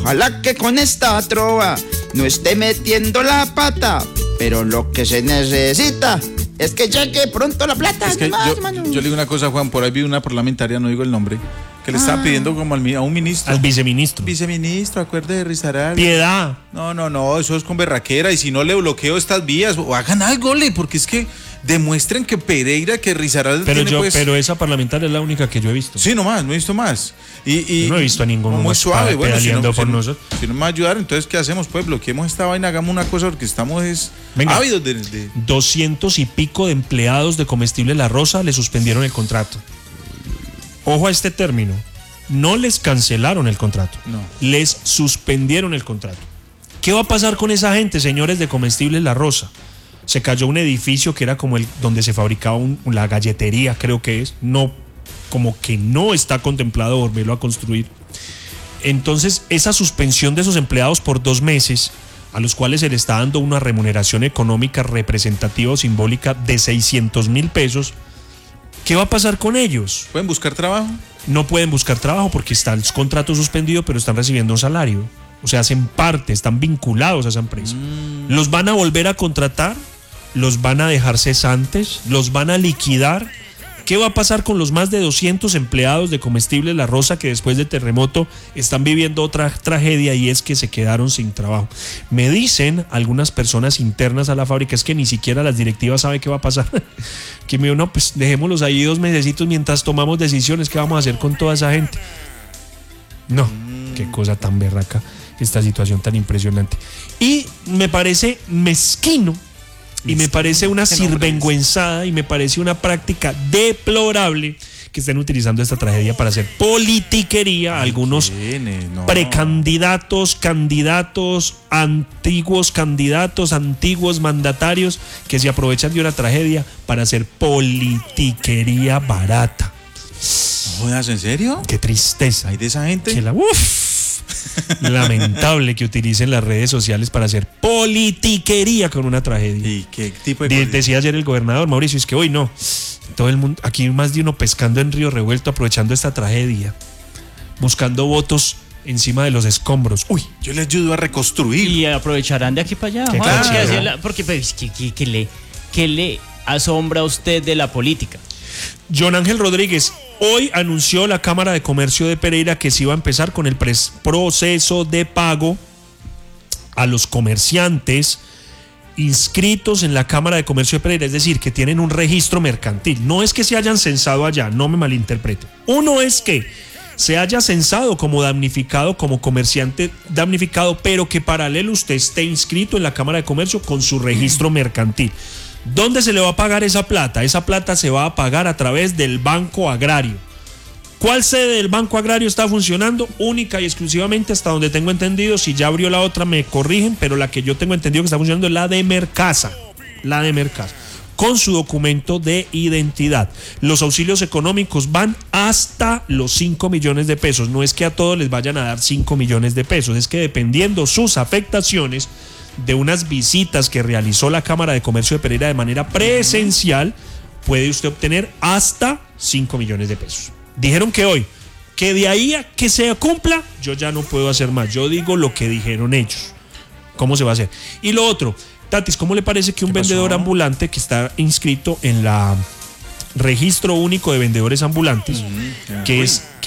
Ojalá que con esta trova no esté metiendo la pata, pero lo que se necesita es que llegue pronto la plata. Es que yo le digo una cosa, Juan, por ahí vi una parlamentaria, no digo el nombre, que le estaba pidiendo como a un ministro. Al viceministro. Viceministro, acuerde de Risaralda. Piedad. No, eso es con berraquera, y si no le bloqueo estas vías, o hagan algo, porque es que demuestren que Pereira, que Risaralda pero esa parlamentaria es la única que yo he visto. Sí, no he visto más. Y yo no he visto a ninguno muy más suave, bueno, si no me va a ayudar, entonces ¿qué hacemos? Pues bloqueemos esta vaina, hagamos una cosa, porque estamos ávidos de 200 y pico de empleados de Comestibles La Rosa le suspendieron el contrato. Ojo a este término. No les cancelaron el contrato. No. Les suspendieron el contrato. ¿Qué va a pasar con esa gente, señores de Comestibles La Rosa? Se cayó un edificio que era como donde se fabricaba la galletería, creo que es. Como que no está contemplado volverlo a construir. Entonces, esa suspensión de esos empleados por 2 meses, a los cuales se le está dando una remuneración económica representativa o simbólica de 600,000 pesos, ¿qué va a pasar con ellos? ¿Pueden buscar trabajo? No pueden buscar trabajo porque está el contrato suspendido, pero están recibiendo un salario. O sea, hacen parte, están vinculados a esa empresa. ¿Los van a volver a contratar? ¿Los van a dejar cesantes? ¿Los van a liquidar? ¿Qué va a pasar con los más de 200 empleados de Comestibles La Rosa que después del terremoto están viviendo otra tragedia, y es que se quedaron sin trabajo? Me dicen algunas personas internas a la fábrica, es que ni siquiera las directivas saben qué va a pasar. Que me dijo, no, pues dejémoslos ahí 2 mesecitos mientras tomamos decisiones. ¿Qué vamos a hacer con toda esa gente? No, qué cosa tan berraca, esta situación tan impresionante. Y me parece mezquino, y me parece una sinvergüenzada, y me parece una práctica deplorable que estén utilizando esta tragedia para hacer politiquería. Algunos precandidatos, candidatos, antiguos mandatarios que se aprovechan de una tragedia para hacer politiquería barata. ¿Jodas, en serio? Qué tristeza. ¿Hay de esa gente? Lamentable que utilicen las redes sociales para hacer politiquería con una tragedia. ¿Y qué tipo de decía ayer el gobernador Mauricio, es que hoy no, todo el mundo, aquí más de uno pescando en Río Revuelto, aprovechando esta tragedia, buscando votos encima de los escombros. Yo le ayudo a reconstruir. Y aprovecharán de aquí para allá. Porque ¿qué le asombra a usted de la política? John Ángel Rodríguez, hoy anunció la Cámara de Comercio de Pereira que se iba a empezar con el proceso de pago a los comerciantes inscritos en la Cámara de Comercio de Pereira, es decir, que tienen un registro mercantil. No es que se hayan censado allá, no me malinterprete. Uno es que se haya censado como damnificado, como comerciante damnificado, pero que paralelo usted esté inscrito en la Cámara de Comercio con su registro mercantil. ¿Dónde se le va a pagar esa plata? Esa plata se va a pagar a través del Banco Agrario. ¿Cuál sede del Banco Agrario está funcionando? Única y exclusivamente, hasta donde tengo entendido, si ya abrió la otra me corrigen, pero la que yo tengo entendido que está funcionando es la de Mercasa. Con su documento de identidad. Los auxilios económicos van hasta los 5 millones de pesos. No es que a todos les vayan a dar 5 millones de pesos, es que dependiendo sus afectaciones de unas visitas que realizó la Cámara de Comercio de Pereira de manera presencial, puede usted obtener hasta 5 millones de pesos. Dijeron que hoy, que de ahí a que se cumpla, yo ya no puedo hacer más. Yo digo lo que dijeron ellos. ¿Cómo se va a hacer? Y lo otro, Tatis, ¿cómo le parece que un vendedor ambulante que está inscrito en la Registro Único de Vendedores Ambulantes, que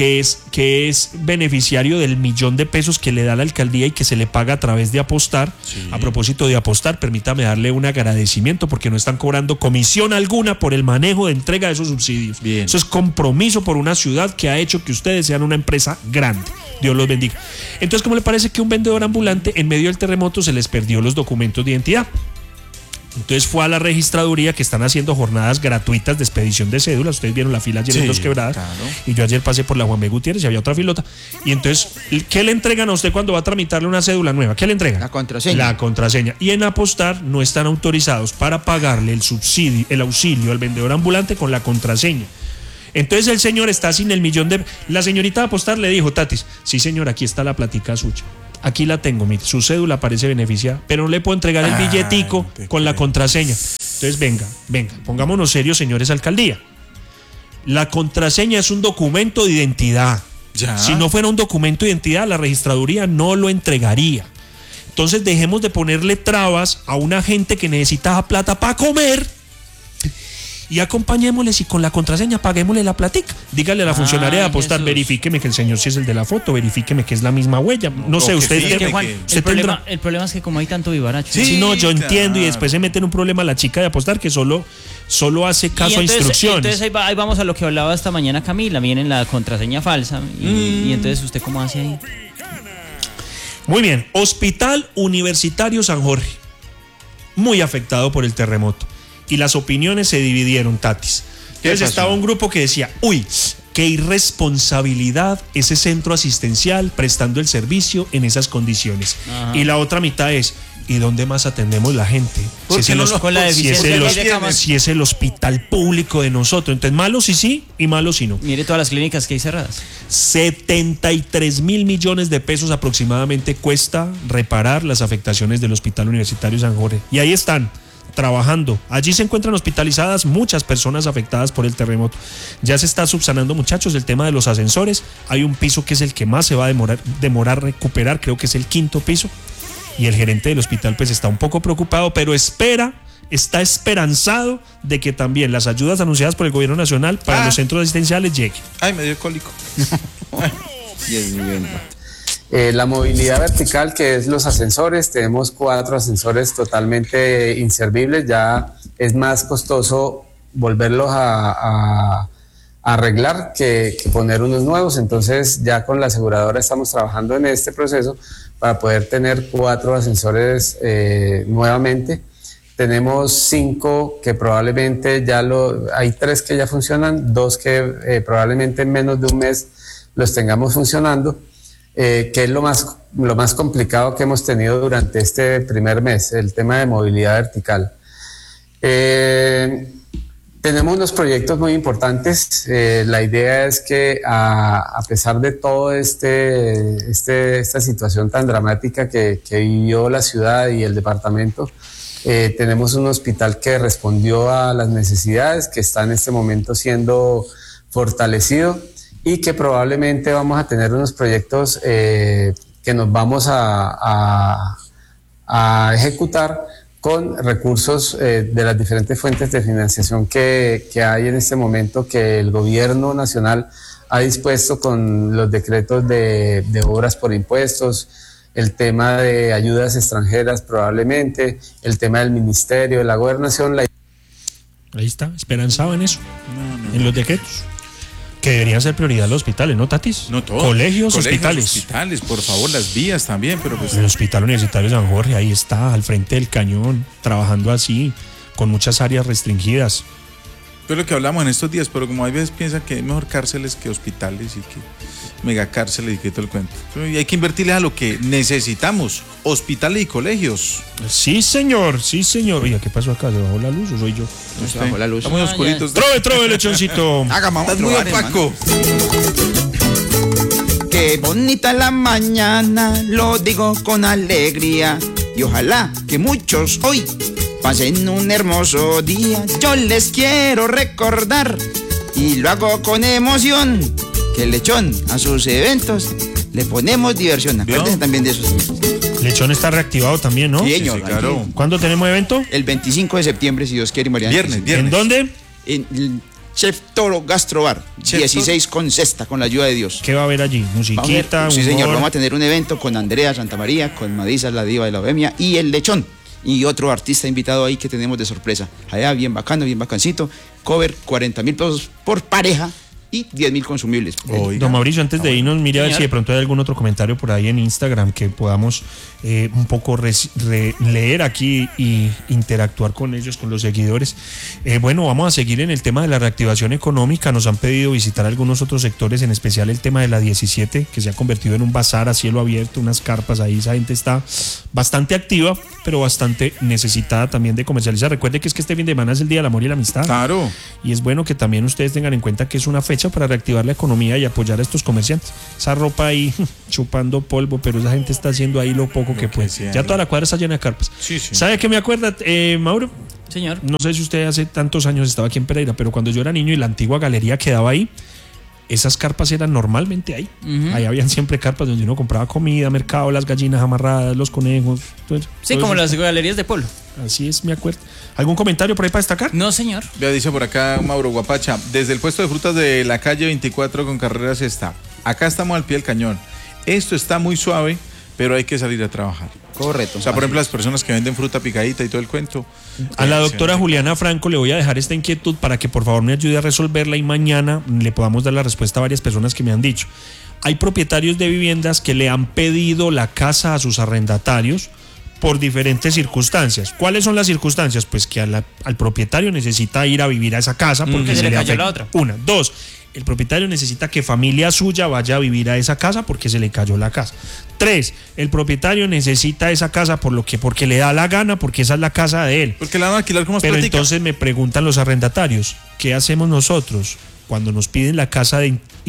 es beneficiario del 1.000.000 de pesos que le da la alcaldía y que se le paga a través de Apostar? A propósito de Apostar, permítame darle un agradecimiento porque no están cobrando comisión alguna por el manejo de entrega de esos subsidios. Bien. Eso es compromiso por una ciudad que ha hecho que ustedes sean una empresa grande. Dios los bendiga. Entonces, ¿cómo le parece que un vendedor ambulante en medio del terremoto se les perdió los documentos de identidad? Entonces fue a la registraduría, que están haciendo jornadas gratuitas de expedición de cédulas. Ustedes vieron la fila ayer en Dos Quebradas. Claro. Y yo ayer pasé por la Juan B. Gutiérrez y había otra filota. Y entonces, ¿qué le entregan a usted cuando va a tramitarle una cédula nueva? ¿Qué le entregan? La contraseña. La contraseña. Y en Apostar no están autorizados para pagarle el subsidio, el auxilio al vendedor ambulante con la contraseña. Entonces el señor está sin el 1.000.000 de... La señorita de Apostar le dijo, Tatis, sí señor, aquí está la platica suya. Aquí la tengo, mire, su cédula aparece beneficiada, pero no le puedo entregar el billetico con la contraseña. Entonces, venga, pongámonos serios, señores alcaldía. La contraseña es un documento de identidad. Ya. Si no fuera un documento de identidad, la registraduría no lo entregaría. Entonces dejemos de ponerle trabas a una gente que necesita plata para comer y acompañémosle, y con la contraseña paguémosle la platica. Dígale a la funcionaria de apostar, Jesús. verifíqueme que el señor sí es el de la foto, verifíqueme que es la misma huella. No sé, que usted, sí, tiene- que Juan, usted el problema es que como hay tanto vivaracho. Sí. Sí, no, yo entiendo, y claro. después se mete en un problema la chica de apostar que solo hace caso a instrucciones. Entonces ahí vamos a lo que hablaba esta mañana Camila, viene la contraseña falsa y entonces usted cómo hace ahí. Muy bien, Hospital Universitario San Jorge, muy afectado por el terremoto. Y las opiniones se dividieron, Tatis. ¿Qué Entonces pasó? estaba un grupo que decía, uy, qué irresponsabilidad ese centro asistencial prestando el servicio en esas condiciones. Ajá. Y la otra mitad es, ¿y dónde más atendemos la gente? ¿Por qué no lo- con la si es deficiencia el de hos- camas? si es el hospital público de nosotros. Entonces, malo sí y malo sí no. Mire todas las clínicas que hay cerradas. 73 mil millones de pesos aproximadamente cuesta reparar las afectaciones del Hospital Universitario San Jorge. Y ahí están, trabajando. Allí se encuentran hospitalizadas muchas personas afectadas por el terremoto. Ya se está subsanando, muchachos, el tema de los ascensores. Hay un piso que es el que más se va a demorar recuperar, creo que es el 5.º piso. Y el gerente del hospital pues está un poco preocupado, pero está esperanzado de que también las ayudas anunciadas por el gobierno nacional para los centros asistenciales lleguen. Ay, me dio cólico. Dios mío. La movilidad vertical, que es los ascensores, tenemos 4 ascensores totalmente inservibles, ya es más costoso volverlos a arreglar que poner unos nuevos, entonces ya con la aseguradora estamos trabajando en este proceso para poder tener 4 ascensores nuevamente. Tenemos 5 que probablemente hay 3 que ya funcionan, 2 que probablemente en menos de un mes los tengamos funcionando. Que es lo más complicado que hemos tenido durante este primer mes, el tema de movilidad vertical. Tenemos unos proyectos muy importantes. La idea es que a pesar de todo esta situación tan dramática que vivió la ciudad y el departamento, tenemos un hospital que respondió a las necesidades, que está en este momento siendo fortalecido, y que probablemente vamos a tener unos proyectos que nos vamos a ejecutar con recursos de las diferentes fuentes de financiación que hay en este momento, que el gobierno nacional ha dispuesto con los decretos de obras por impuestos, el tema de ayudas extranjeras probablemente, el tema del ministerio, de la gobernación. Ahí está, esperanzado en eso, en los decretos. Que deberían ser prioridad los hospitales, ¿no, Tatis? No todo. Colegios, hospitales. Hospitales, por favor, las vías también, pero pues. El Hospital Universitario San Jorge, ahí está, al frente del cañón, trabajando así, con muchas áreas restringidas. Es lo que hablamos en estos días, pero como hay veces piensan que es mejor cárceles que hospitales y que megacárceles y que todo el cuento. Y hay que invertirles a lo que necesitamos, hospitales y colegios. Sí, señor, sí, señor. Oiga, ¿qué pasó acá? ¿Se bajó la luz o soy yo? No se bajó la luz. Está muy oscuritos. Trove, lechoncito. Hágame Estás otro muy bar, opaco. Qué bonita la mañana, lo digo con alegría. Y ojalá que muchos hoy pasen un hermoso día. Yo les quiero recordar, y lo hago con emoción, que el lechón a sus eventos le ponemos diversión. ¿Vio? Acuérdense también de eso. Lechón está reactivado también, ¿no? Sí, Sí, señor. sí, claro. ¿Cuándo tenemos evento? El 25 de septiembre, si Dios quiere, Mariana. Viernes. ¿En dónde? En el Chef Toro Gastrobar, Chef 16 con cesta, con la ayuda de Dios. ¿Qué va a haber allí? Vamos a ver, Musiquita, sí, señor, humor. vamos a tener un evento con Andrea Santamaría, con Madisa, la diva de la bohemia, y el lechón. Y otro artista invitado ahí que tenemos de sorpresa. Allá, bien bacano, bien bacancito. Cover, 40,000 pesos por pareja y 10,000 consumibles. Oiga. Don Mauricio, antes de irnos, mire a ver Señor. si de pronto hay algún otro comentario por ahí en Instagram que podamos un poco leer aquí y interactuar con ellos, con los seguidores. Bueno, vamos a seguir en el tema de la reactivación económica. Nos han pedido visitar algunos otros sectores, en especial el tema de la 17, que se ha convertido en un bazar a cielo abierto, unas carpas ahí. Esa gente está bastante activa, pero bastante necesitada también de comercializar. Recuerde que es que este fin de semana es el Día del Amor y la Amistad. Claro. Y es bueno que también ustedes tengan en cuenta que es una fecha para reactivar la economía y apoyar a estos comerciantes. Esa ropa ahí chupando polvo, pero esa gente está haciendo ahí lo poco que puede. sea, Ya toda la cuadra está llena de carpas. Sí, sí. ¿Sabe qué me acuerda, Mauro? Señor. No sé si usted hace tantos años estaba aquí en Pereira, pero cuando yo era niño y la antigua galería quedaba ahí, esas carpas eran normalmente ahí. Ahí habían siempre carpas donde uno compraba comida, mercado, las gallinas amarradas, los conejos. Sí, como las galerías de pueblo. Así es, me acuerdo. ¿Algún comentario por ahí para destacar? No, señor. Ya dice por acá Mauro Guapacha, desde el puesto de frutas de la calle 24 con Carrera Sexta. Acá estamos al pie del cañón. Esto está muy suave, pero hay que salir a trabajar. Correcto. O sea, por ejemplo, las personas que venden fruta picadita y todo el cuento. A la doctora Juliana Franco le voy a dejar esta inquietud para que por favor me ayude a resolverla y mañana le podamos dar la respuesta a varias personas que me han dicho. Hay propietarios de viviendas que le han pedido la casa a sus arrendatarios por diferentes circunstancias. ¿Cuáles son las circunstancias? Pues que al propietario necesita ir a vivir a esa casa porque se le cayó afecta. la otra. Una. Dos, el propietario necesita que familia suya vaya a vivir a esa casa porque se le cayó la casa. 3, el propietario necesita esa casa porque le da la gana, porque esa es la casa de él. Porque la van a alquilar como Pero platica. entonces me preguntan los arrendatarios, ¿qué hacemos nosotros? Cuando nos piden la casa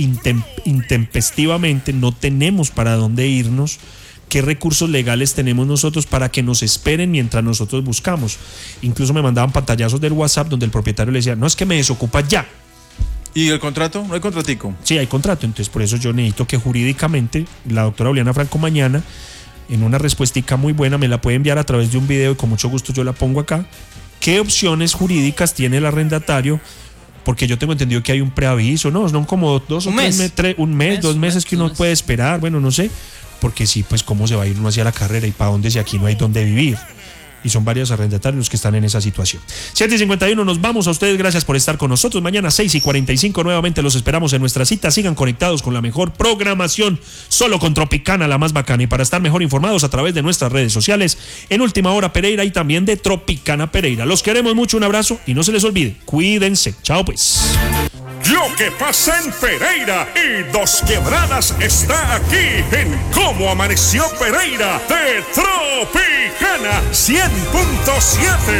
intempestivamente, no tenemos para dónde irnos. ¿Qué recursos legales tenemos nosotros para que nos esperen mientras nosotros buscamos? Incluso me mandaban pantallazos del WhatsApp donde el propietario le decía, no, es que me desocupa ya. ¿Y el contrato? ¿No hay contratico? Sí, hay contrato, entonces por eso yo necesito que jurídicamente la doctora Juliana Franco mañana, en una respuestica muy buena, me la puede enviar a través de un video y con mucho gusto yo la pongo acá. ¿Qué opciones jurídicas tiene el arrendatario? Porque yo tengo entendido que hay un preaviso, ¿no? Son como 2 o 3 meses, 2 meses que uno puede esperar, bueno, no sé. Porque sí, pues cómo se va a ir uno hacia la carrera y para dónde si aquí no hay dónde vivir. Y son varios arrendatarios los que están en esa situación. 7:51, nos vamos a ustedes, gracias por estar con nosotros. Mañana 6:45 nuevamente los esperamos en nuestra cita. Sigan conectados con la mejor programación, solo con Tropicana, la más bacana. Y para estar mejor informados a través de nuestras redes sociales, en Última Hora Pereira y también de Tropicana Pereira. Los queremos mucho, un abrazo y no se les olvide, cuídense. Chao pues. Lo que pasa en Pereira y Dos Quebradas está aquí en Cómo Amaneció Pereira de Tropicana 100.7.